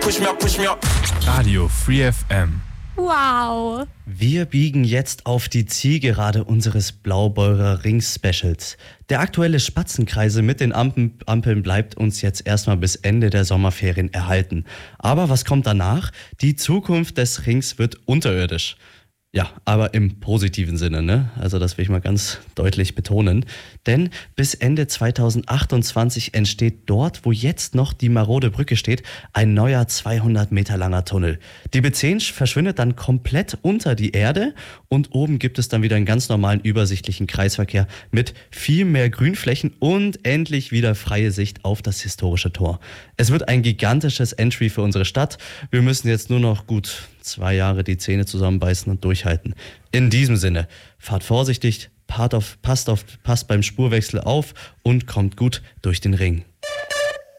push me up. Radio Free FM. Wow. Wir biegen jetzt auf die Zielgerade unseres Blaubeurer Ring-Specials. Der aktuelle Spatzenkreisel mit den Ampeln bleibt uns jetzt erstmal bis Ende der Sommerferien erhalten. Aber was kommt danach? Die Zukunft des Rings wird unterirdisch. Ja, aber im positiven Sinne, ne? Also das will ich mal ganz deutlich betonen. Denn bis Ende 2028 entsteht dort, wo jetzt noch die marode Brücke steht, ein neuer 200 Meter langer Tunnel. Die B10 verschwindet dann komplett unter die Erde und oben gibt es dann wieder einen ganz normalen übersichtlichen Kreisverkehr mit viel mehr Grünflächen und endlich wieder freie Sicht auf das historische Tor. Es wird ein gigantisches Entry für unsere Stadt. Wir müssen jetzt nur noch gut 2 Jahre die Zähne zusammenbeißen und durchhalten. In diesem Sinne, fahrt vorsichtig, passt beim Spurwechsel auf und kommt gut durch den Ring.